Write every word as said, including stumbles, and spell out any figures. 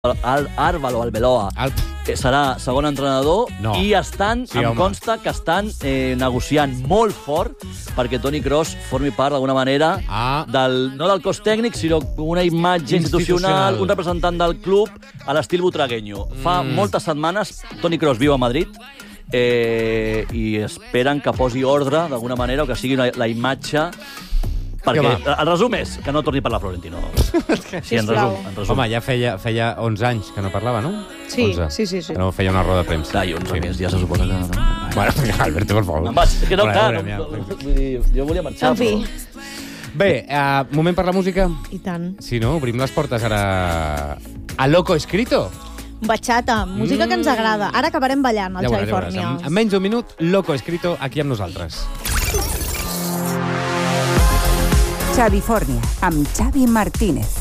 Álvaro Arbeloa Al... serà segon entrenador no. i estan, sí, em home. consta que estan eh, negociant molt fort perquè Toni Kroos formi part, d'alguna manera, ah. del, no del cos tècnic, sinó una imatge institucional, institucional, un representant del club a l'estil butragueño. Mm. Fa moltes setmanes Toni Kroos viu a Madrid eh, i esperen que posi ordre, d'alguna manera, o que sigui la, la imatge. Perquè el resum és que no torni a parlar Florentino. Sí, en resum, en resum. Home, ja feia, feia onze anys que no parlava, no? Sí, onze. sí, sí, sí. Que no feia una roda de premsa. Clar, i onze sí. més, ja se suposa que... No? Bueno, Alberto, per favor. Me'n vaig, és que no, clar, veure, no, no, vull dir, jo volia marxar, En fi. però... Bé, uh, moment per la música? I tant. Sí, no? Obrim les portes ara a Loco Escrito. Bachata, música mm. que ens agrada. Ara acabarem ballant, al ja veuràs, Califòrnia. Ja en, en menys d'un minut, Loco Escrito, aquí amb nosaltres. Califòrnia, amb Xavi Martínez.